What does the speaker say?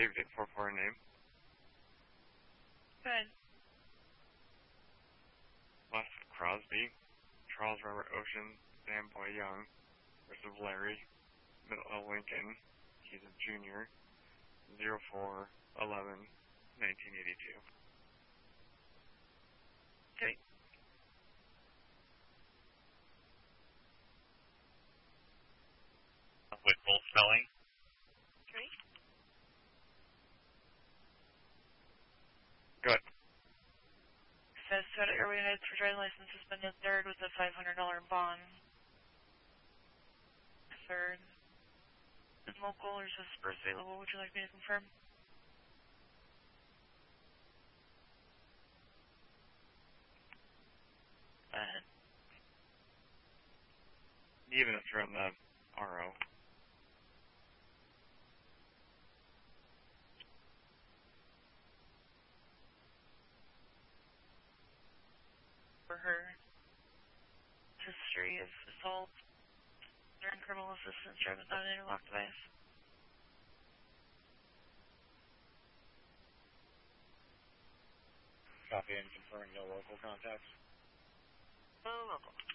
David 844 name. Good. Last Crosby, Charles Robert Ocean, Sam Boy Young, versus Larry, Middle Lincoln, he's a junior, 04/11/1982. Okay. With full spelling. Okay. Good. Says Toyota Airway United for driving license suspended third with a $500 bond. Third. Is local or is this first available? Would you like me to confirm? Even if you're on the RO. For her history of assault during criminal assistance driving without an interlock device. Copy and confirming no local contacts. No local.